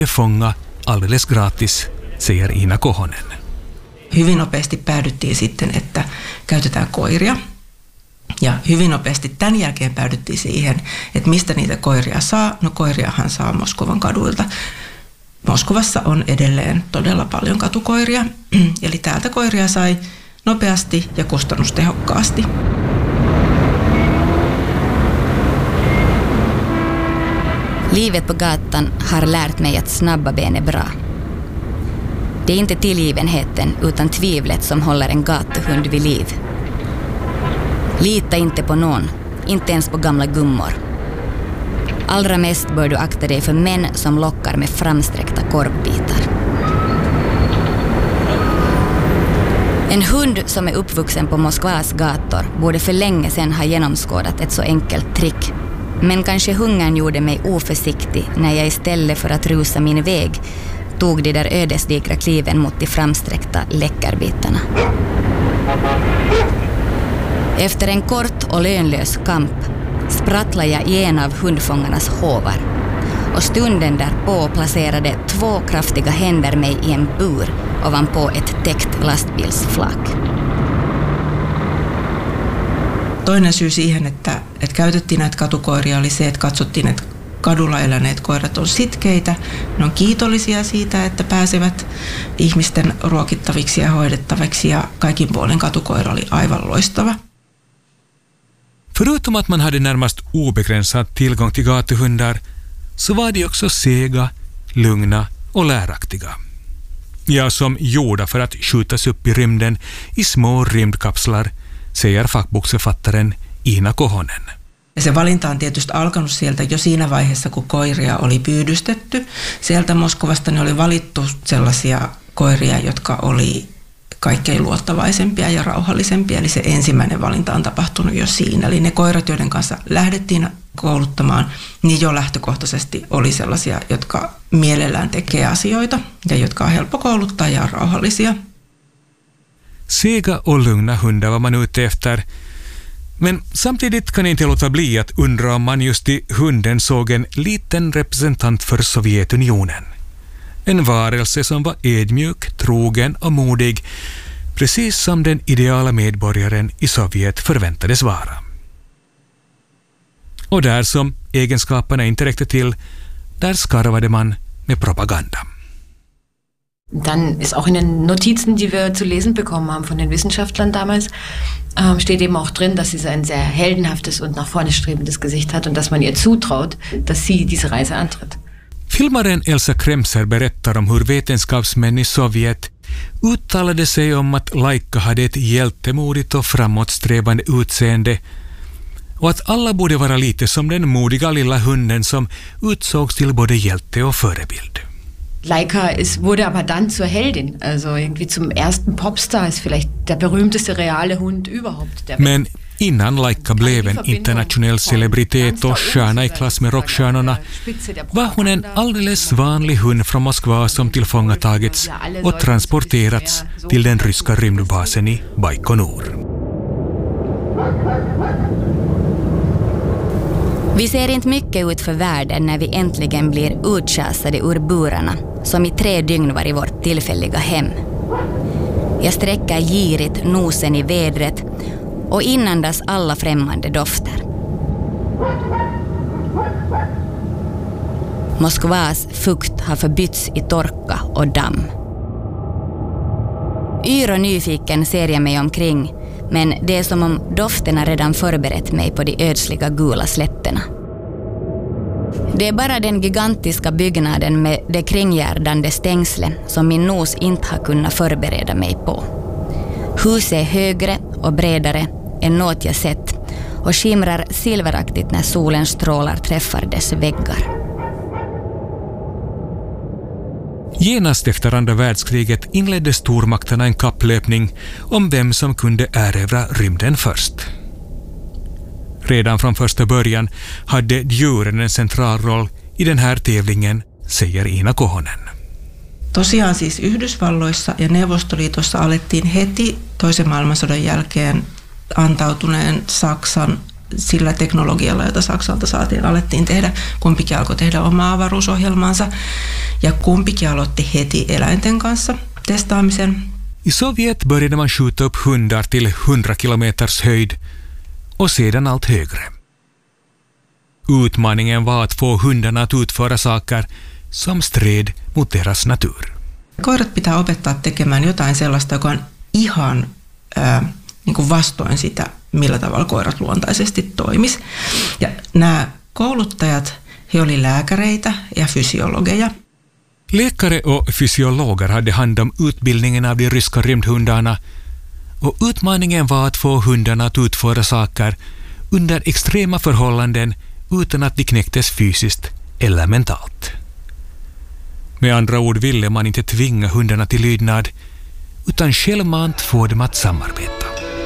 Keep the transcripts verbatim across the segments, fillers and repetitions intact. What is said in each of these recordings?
fånga alldeles gratis, säger Ina Kohonen. Hyvin nopeasti päädyttiin sitten, että käytetään koiria. Ja hyvin nopeasti tämän jälkeen päädyttiin siihen, että mistä niitä koiria saa. No koiriahan saa Moskovan kaduilta. Moskovassa on edelleen todella paljon katukoiria, eli täältä koiria sai nopeasti ja kustannustehokkaasti. Livet på gatan har lärt mig att snabba ben är bra. Det är inte tillgivenheten utan tvivlet som håller en gatuhund vid liv. Lita inte på någon, inte ens på gamla gummor. Allra mest bör du akta dig för män som lockar med framsträckta korvbitar. En hund som är uppvuxen på Moskvas gator borde för länge sedan ha genomskådat ett så enkelt trick. Men kanske hungern gjorde mig oförsiktig när jag istället för att rusa min väg tog de där ödesdigra kliven mot de framsträckta läckerbitarna. Efter en kort och lönlös kamp sprattlade jag i en av hundfångarnas hovar och stunden därpå placerade två kraftiga händer mig i en bur ovanpå ett täckt lastbilsflak. Toinen syy siihen, että, että käytettiin näitä katukoiria, oli se, että katsottiin, että kadulla eläneet koirat on sitkeitä. Ne on kiitollisia siitä, että pääsevät ihmisten ruokittaviksi ja hoidettaviksi, ja kaikin puolin katukoira oli aivan loistava. Förutom att man hade närmast obegränsad tillgång till gatuhundar så var de också sega, lugna och läraktiga. Ja, som gjorda för att skjutas upp i rymden i små rymdkapslar, säger fackboksförfattaren Ina Kohonen. Ja se valinta on tietysti alkanut sieltä jo siinä vaiheessa, kun koiria oli pyydystetty. Sieltä Moskovasta ne oli valittu sellaisia koiria, jotka oli kaikkein luottavaisempia ja rauhallisempia. Eli se ensimmäinen valinta on tapahtunut jo siinä. Eli ne koirat, joiden kanssa lähdettiin kouluttamaan, niin jo lähtökohtaisesti oli sellaisia, jotka mielellään tekee asioita ja jotka on helppo kouluttaa ja on rauhallisia. Sega och lugna hundar var man ute efter. Men samtidigt kan inte låta bli att undra om man just i hunden såg en liten representant för Sovjetunionen. En varelse som var ödmjuk, trogen och modig, precis som den ideala medborgaren i Sovjet förväntades vara. Och där som egenskaperna inte räckte till, där skarvade man med propaganda. Dann ist auch in den Notizen, die wir zu lesen bekommen haben von den Wissenschaftlern damals, ähm, steht eben auch drin, dass sie so ein sehr heldenhaftes und nach vorne strebendes Gesicht hat und dass man ihr zutraut, dass sie diese Reise antritt. Filmaren Elsa Kremser berättar om hur vetenskapsmän i Sovjet uttalade sig om att Laika hade ett hjältemodigt och framåtsträvande utseende och att alla borde vara lite som den modiga lilla hunden som utsågs till både hjälte och förebild. Laika ist, wurde aber dann zur Heldin, also irgendwie zum ersten Popstar, ist vielleicht der berühmteste reale Hund überhaupt. Der Men innan Laika blev en internationell celebritet och stjärna i klass med rockstjärnorna var hon en alldeles vanlig hund från Moskva som tillfångatagits och transporterats till den ryska rymdbasen i Baikonur. Vi ser inte mycket ut för världen när vi äntligen blir utschasade ur burarna, som i tre dygn var i vårt tillfälliga hem. Jag sträcker girigt nosen i vädret och inandas alla främmande dofter. Moskvas fukt har förbytts i torka och damm. Yr och nyfiken ser jag mig omkring, men det är som om dofterna redan förberett mig på de ödsliga gula slätterna. Det är bara den gigantiska byggnaden med det kringgärdande stängslen som min nos inte har kunnat förbereda mig på. Huset är högre och bredare än något jag sett och skimrar silveraktigt när solens strålar träffar dess väggar. Genast efter andra världskriget inledde stormakterna en kapplöpning om vem som kunde erövra rymden först. Redan från första början hade djuren en central roll i den här tävlingen, säger Ina Kohonen. Tosiaan siis Yhdysvalloissa ja Neuvostoliitossa alettiin heti toisen maailmansodan jälkeen antautuneen Saksan sillä teknologialla, jota Saksalta saatiin, alettiin tehdä. Kumpikin alkoi tehdä omaa avaruusohjelmaansa ja kumpikin aloitti heti eläinten kanssa testaamisen. I Sovjet började man skjuta upp hundar till hundra kilometers höjd och sedan allt högre. Utmaningen var att få hundarna att utföra saker som stred mot deras natur. Koirat pitää opettaa tekemään jotain sellaista, joka on ihan ää, niin kuin vastoin sitä, millä tavalla koirat luontaisesti toimis. Ja nämä kouluttajat, he oli lääkäreitä ja fysiologeja. Läkare och fysiologer hade hand om utbildningen av de ryska rymdhundarna och utmaningen var att få hundarna att utföra saker under extrema förhållanden utan att de knäcktes fysiskt eller mentalt. Med andra ord ville man inte tvinga hundarna till lydnad utan självmant få dem att samarbeta.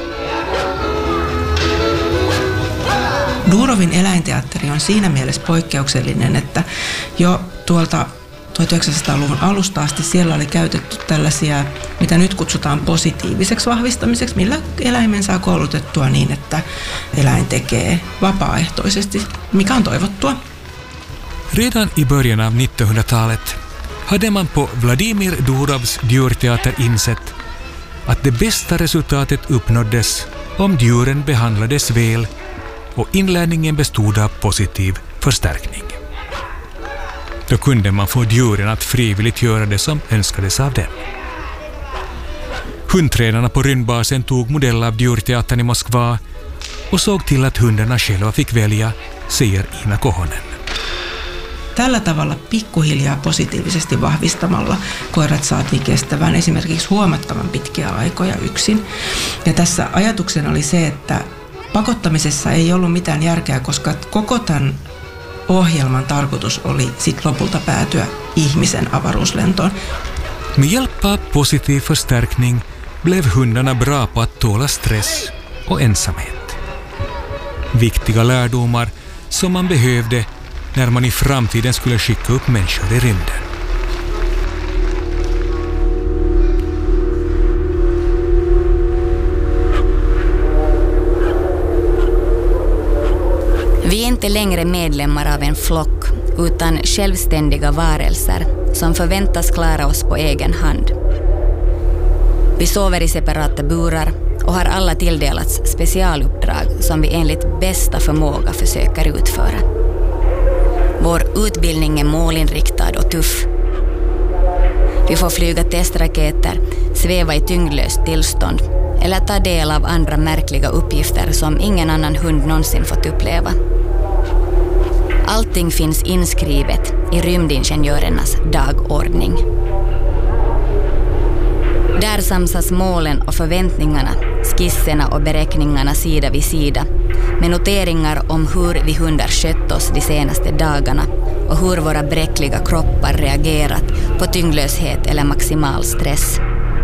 Durovin eläinteatteri on siinä mielessä poikkeuksellinen, että jo tuolta tuhatyhdeksänsataaluvun alusta asti siellä oli käytetty tällaisia, mitä nyt kutsutaan positiiviseksi vahvistamiseksi, millä eläimen saa koulutettua niin, että eläin tekee vapaaehtoisesti, mikä on toivottua. Redan i början av nittonhundratalet hade man på Vladimir Durovs djurteater insett att det bästa resultatet uppnåddes om djuren behandlades väl och inlärningen bestod av positiv förstärkning. Då kunde man få djuren att frivilligt göra det som önskades av dem. Hundtränarna på rymdbasen tog modell av djurteatern i Moskva och såg till att hundarna själva fick välja, säger Ina Kohonen. Tällä tavalla pikkuhiljaa positiivisesti vahvistamalla koirat saatiin kestävään esimerkiksi huomattavan pitkiä aikoja yksin. Ja tässä ajatuksena oli se, että pakottamisessa ei ollut mitään järkeä, koska koko tämän ohjelman tarkoitus oli sit lopulta päätyä ihmisen avaruuslentoon. Med hjälp av positiv förstärkning blev hundarna bra på att tåla stress och ensamhet. Viktiga lärdomar som man behövde när man i framtiden skulle skicka upp människor i rymden. Vi är inte längre medlemmar av en flock utan självständiga varelser som förväntas klara oss på egen hand. Vi sover i separata burar och har alla tilldelats specialuppdrag som vi enligt bästa förmåga försöker utföra. Vår utbildning är målinriktad och tuff. Vi får flyga testraketer, sväva i tyngdlöst tillstånd eller ta del av andra märkliga uppgifter som ingen annan hund någonsin fått uppleva. Allting finns inskrivet i rymdingenjörernas dagordning. Där samsas målen och förväntningarna, skisserna och beräkningarna sida vid sida med noteringar om hur vi hundar skött oss de senaste dagarna och hur våra bräckliga kroppar reagerat på tyngdlöshet eller maximal stress.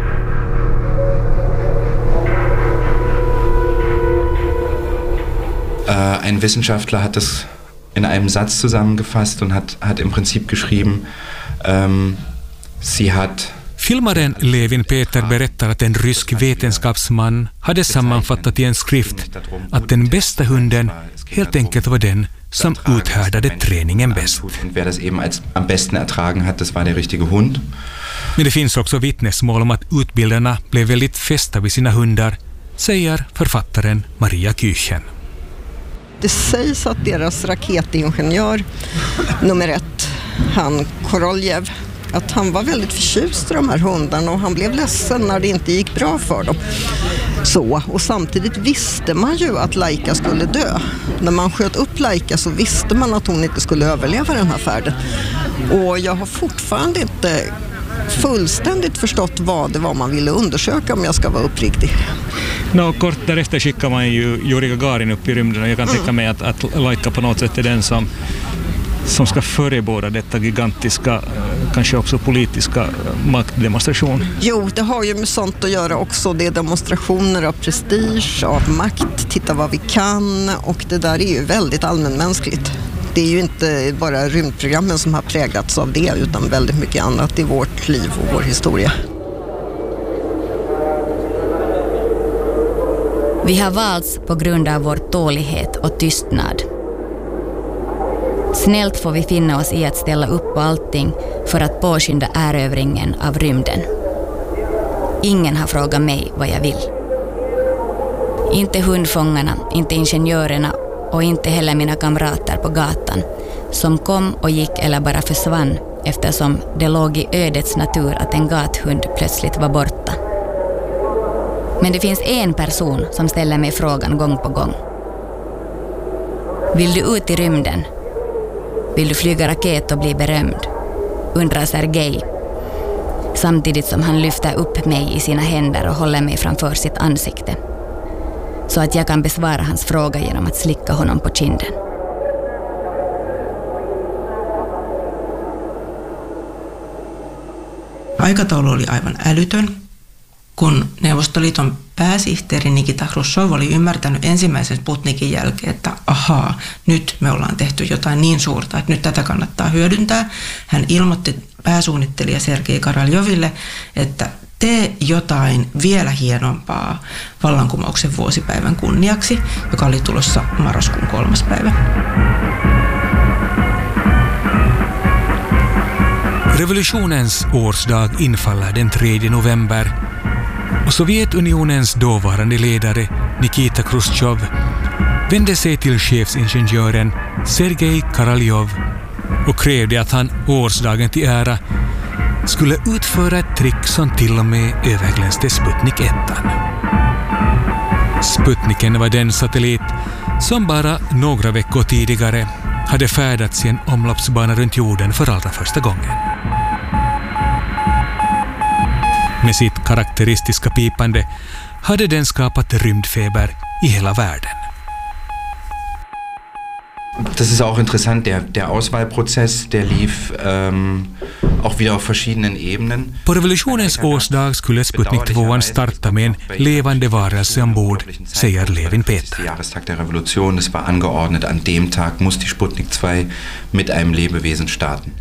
Äh, ein Wissenschaftler hat das in einem Satz zusammengefasst und hat, hat im Prinzip geschrieben, ähm, sie hat... Filmaren Levin Peter berättar att en rysk vetenskapsman hade sammanfattat i en skrift att den bästa hunden helt enkelt var den som uthärdade träningen bäst. Und wer das eben als am besten ertragen hat, das war der richtige Hund. Men det finns också vittnesmål om att utbildarna blev väldigt fästa vid sina hundar, säger författaren Maria Küchen. Det sägs att deras raketingenjör nummer ett, han Koroljev, att han var väldigt förtjust i de här hundarna och han blev ledsen när det inte gick bra för dem. Så, och samtidigt visste man ju att Laika skulle dö. När man sköt upp Laika så visste man att hon inte skulle överleva den här färden. Och jag har fortfarande inte fullständigt förstått vad det var man ville undersöka, om jag ska vara uppriktig. No, kort därefter skickar man ju Yuri Gagarin upp i rymden och jag kan mm. tänka mig att, att Laika på något sätt är den som som ska förebåda detta gigantiska, kanske också politiska maktdemonstration. Jo, det har ju med sånt att göra också. Det är demonstrationer av prestige, av makt, titta vad vi kan, och det där är ju väldigt allmänmänskligt. Det är ju inte bara rymdprogrammen som har präglats av det, utan väldigt mycket annat i vårt liv och vår historia. Vi har valts på grund av vår tålighet och tystnad. Snällt får vi finna oss i att ställa upp på allting för att påskynda erövringen av rymden. Ingen har frågat mig vad jag vill. Inte hundfångarna, inte ingenjörerna och inte heller mina kamrater på gatan som kom och gick eller bara försvann eftersom det låg i ödets natur att en gathund plötsligt var borta. Men det finns en person som ställer mig frågan gång på gång. Vill du ut i rymden? Vill du flyga raket och bli berömd? Undrar Sergej, samtidigt som han lyfter upp mig i sina händer och håller mig framför sitt ansikte. Så att jag kan besvara hans fråga genom att slicka honom på kinden. Aikataulu oli aivan älytön. Kun Neuvostoliiton pääsihteeri Nikita Hruštšov oli ymmärtänyt ensimmäisen Sputnikin jälkeen, että ahaa, nyt me ollaan tehty jotain niin suurta, että nyt tätä kannattaa hyödyntää. Hän ilmoitti pääsuunnittelija Sergei Karaljoville, että tee jotain vielä hienompaa vallankumouksen vuosipäivän kunniaksi, joka oli tulossa marraskuun kolmas päivä. Revolutionens årsdag infaller den tredje november och Sovjetunionens dåvarande ledare Nikita Khrushchev vände sig till chefsingenjören Sergej Karaljov och krävde att han årsdagen till ära skulle utföra ett trick som till och med överglänste Sputnik ett. Sputniken var den satellit som bara några veckor tidigare hade färdats i en omloppsbana runt jorden för allra första gången. Med sitt karaktäristiska pipande hade den skapat rymdfeber i hela världen. Das ist auch interessant, der, der Auswahlprozess, der lief ähm, auch wieder auf verschiedenen Ebenen. På revolutionens årsdag skulle Sputnik två starta med en levande varelse ombord, säger Levin Peter. Der Jahrestag der Revolution, das war angeordnet, an dem Tag muss die Sputnik zwei mit einem Lebewesen starten.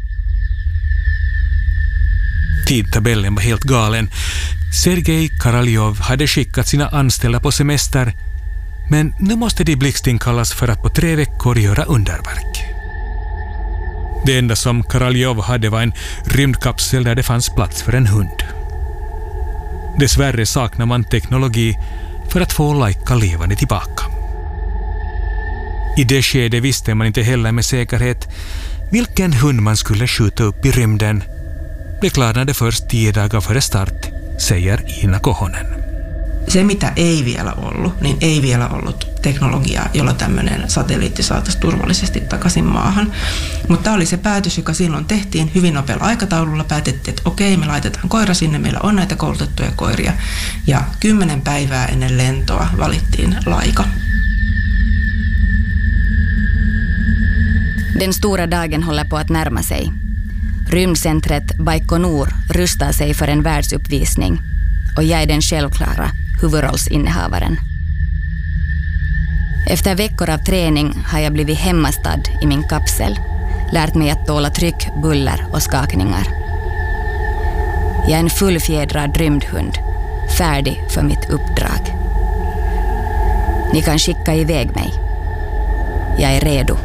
Tidtabellen var helt galen. Sergej Karaljov hade skickat sina anställda på semester, men nu måste de blixtinkallas för att på tre veckor göra underverk. Det enda som Karaljov hade var en rymdkapsel där det fanns plats för en hund. Dessvärre saknar man teknologi för att få Laika levande tillbaka. I det skedet visste man inte heller med säkerhet vilken hund man skulle skjuta upp i rymden. Det klarnade först tio dagar före start, säger Ina Kohonen. Se, mitä ei vielä ollut, niin ei vielä ollut teknologiaa, jolla tämmöinen satelliitti saataisiin turvallisesti takaisin maahan. Mutta tämä oli se päätös, joka silloin tehtiin hyvin nopealla aikataululla. Päätettiin, että okei, me laitetaan koira sinne, meillä on näitä koulutettuja koiria. Ja kymmenen päivää ennen lentoa valittiin Laika. Den stora dagen håller på att närma sig. Rymdcentret Baikonur rustar sig för en världsuppvisning och jag är den självklara huvudrollsinnehavaren. Efter veckor av träning har jag blivit hemmastad i min kapsel, lärt mig att tåla tryck, buller och skakningar. Jag är en fullfjädrad rymdhund, färdig för mitt uppdrag. Ni kan skicka iväg mig. Jag är redo.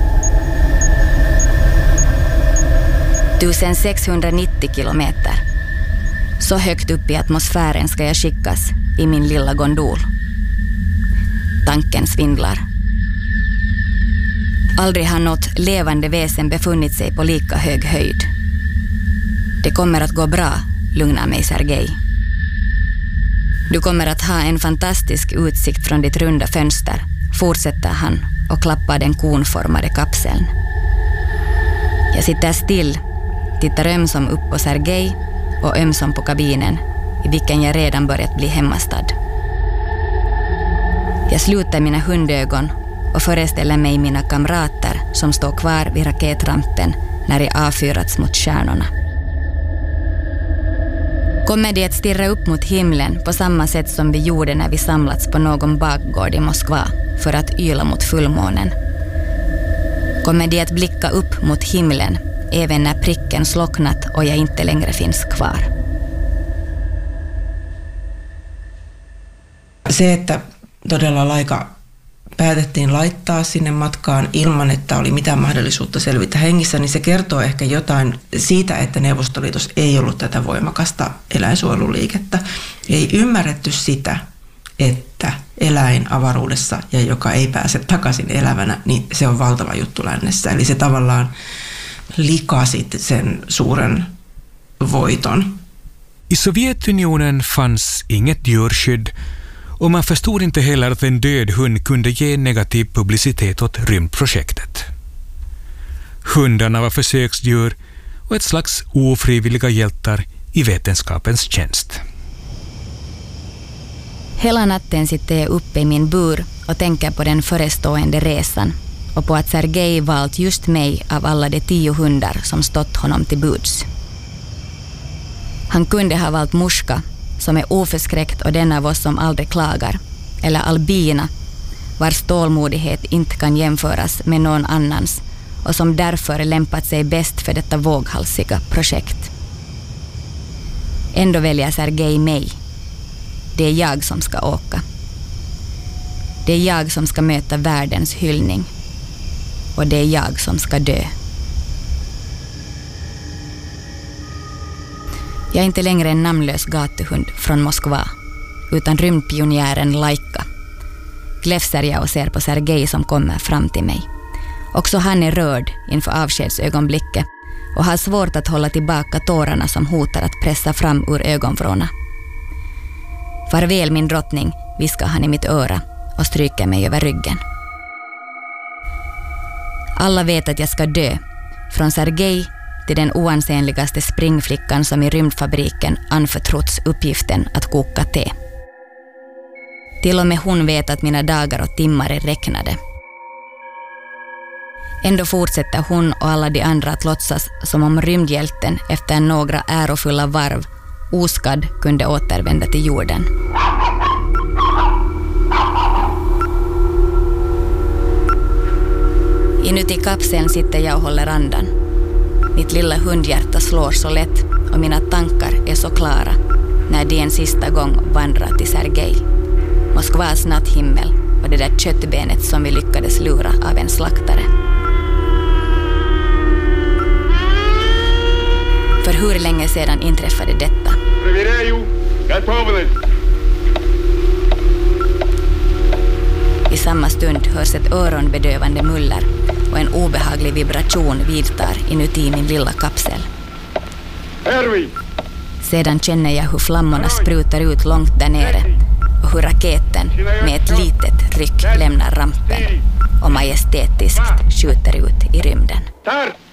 sextonhundranittio kilometer. Så högt upp i atmosfären ska jag skickas i min lilla gondol. Tanken svindlar. Aldrig har något levande väsen befunnit sig på lika hög höjd. Det kommer att gå bra, lugnar mig Sergej. Du kommer att ha en fantastisk utsikt från ditt runda fönster, fortsätter han och klappar den konformade kapseln. Jag sitter still, tittar ömsom upp på Sergej och ömsom på kabinen i vilken jag redan börjat bli hemmastad. Jag sluter mina hundögon och föreställer mig mina kamrater som står kvar vid raketrampen när de avfyrats mot stjärnorna. Kommer de att stirra upp mot himlen på samma sätt som vi gjorde när vi samlats på någon bakgård i Moskva för att yla mot fullmånen? Kommer de att blicka upp mot himlen även när pricken slocknat och jag inte längre finns kvar? Se, että todella Laika päätettiin laittaa sinne matkaan ilman, että oli mitään mahdollisuutta selvitä hengissä, niin se kertoo ehkä jotain siitä, että Neuvostoliitossa ei ollut tätä voimakasta eläinsuojeluliikettä. Ei ymmärretty sitä, että eläin avaruudessa ja joka ei pääse takaisin elävänä, niin se on valtava juttu lännessä. Eli se tavallaan likasi sen suuren voiton. I Sovjetunionen fanns inget djurskydd och man förstod inte heller att en död hund kunde ge negativ publicitet åt rymdprojektet. Hundarna var försöksdjur och ett slags ofrivilliga hjältar i vetenskapens tjänst. Hela natten sitter jag uppe i min bur och tänker på den förestående resan och på att Sergej valt just mig av alla de tio hundar som stått honom till buds. Han kunde ha valt Muska, som är oförskräckt och den av oss som aldrig klagar, eller Albina, vars tålmodighet inte kan jämföras med någon annans och som därför lämpat sig bäst för detta våghalsiga projekt. Ändå väljer Sergej mig. Det är jag som ska åka. Det är jag som ska möta världens hyllning. Och det är jag som ska dö. Jag är inte längre en namnlös gatuhund från Moskva, utan rymdpionjären Laika. Gläfser jag och ser på Sergej som kommer fram till mig. Också han är rörd inför avskedsögonblicket och har svårt att hålla tillbaka tårarna som hotar att pressa fram ur ögonvråna. Farväl min drottning, viskar han i mitt öra och stryker mig över ryggen. Alla vet att jag ska dö, från Sergej till den oansenligaste springflickan som i rymdfabriken anförtrotts uppgiften att koka te. Till och med hon vet att mina dagar och timmar är räknade. Ändå fortsätter hon och alla de andra att låtsas som om rymdhjälten efter några ärofulla varv oskadd kunde återvända till jorden. Inuti kapseln sitter jag och håller andan. Mitt lilla hundhjärta slår så lätt och mina tankar är så klara när de en sista gång vandrar till Sergej. Moskvas natthimmel och det där köttbenet som vi lyckades lura av en slaktare. För hur länge sedan inträffade detta? I samma stund hörs ett öronbedövande muller och en obehaglig vibration vidtar inuti min lilla kapsel. Sedan känner jag hur flammorna sprutar ut långt där nere och hur raketen med ett litet ryck lämnar rampen och majestätiskt skjuter ut i rymden.